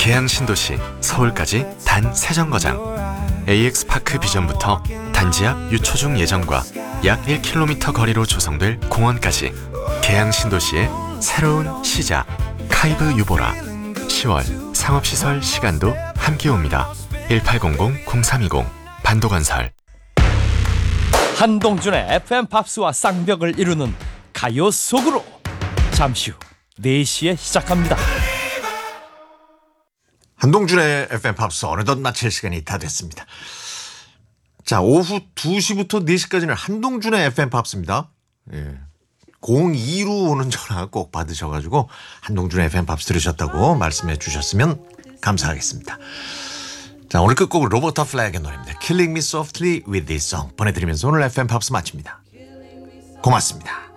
계양 신도시 서울까지 단 3정거장. AX파크 비전부터 단지 앞 유초중 예정과 약 1km 거리로 조성될 공원까지 계양 신도시의 새로운 시작. 카이브 유보라. 10월 상업시설 시간도 함께 옵니다. 1800-0320 반도건설. 한동준의 FM 팝스와 쌍벽을 이루는 가요 속으로 잠시 후 4시에 시작합니다. 한동준의 FM 팝스 어느덧 마칠 시간이 다 됐습니다. 자, 오후 2시부터 4시까지는 한동준의 FM 팝스입니다. 예. 02로 오는 전화 꼭 받으셔가지고 한동준의 FM 팝스 들으셨다고 말씀해 주셨으면 감사하겠습니다. 자, 오늘 끝곡은 로버타 플렉의 노래입니다. Killing Me Softly with This Song 보내드리면서 오늘 FM 팝스 마칩니다. 고맙습니다.